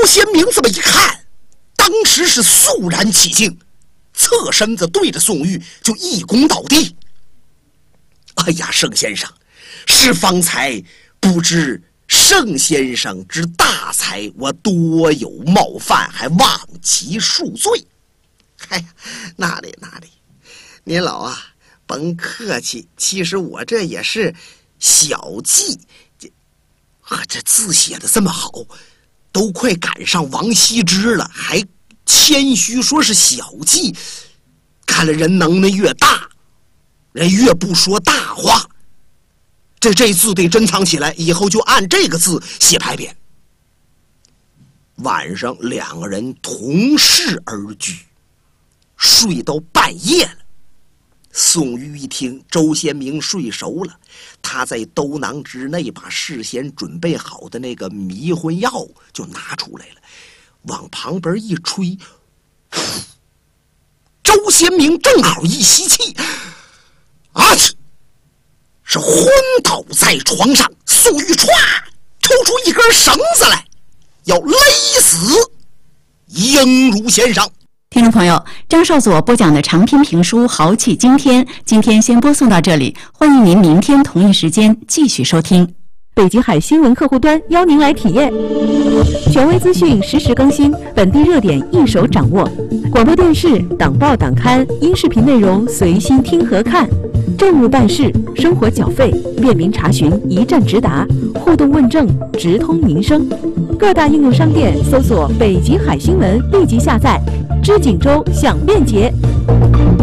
先明这么一看，当时是肃然起敬，侧身子对着宋玉就一躬倒地。哎呀，盛先生，是方才不知盛先生之大才，我多有冒犯，还望其恕罪。哎呀，那里，您老啊，甭客气，其实我这也是小计。这字写的这么好，都快赶上王羲之了，还谦虚说是小计。看来人能耐越大，人越不说大话。这字得珍藏起来，以后就按这个字写牌匾。晚上两个人同室而居，睡到半夜了。宋玉一听周先明睡熟了，他在兜囊之内把事先准备好的那个迷魂药就拿出来了，往旁边一吹，周先明正好一吸气，啊去，是昏倒在床上。宋玉歘抽出一根绳子来，要勒死应如先生。 听众朋友，张少佐播讲的长篇评书《豪气惊天》，今天先播送到这里，欢迎您明天同一时间继续收听。 北极海新闻客户端邀您来体验，权威资讯实时更新，本地热点一手掌握，广播电视、党报党刊、音视频内容随心听和看，政务办事、生活缴费便民查询一站直达，互动问政直通民生。各大应用商店搜索北极海新闻，立即下载。知锦州享便捷。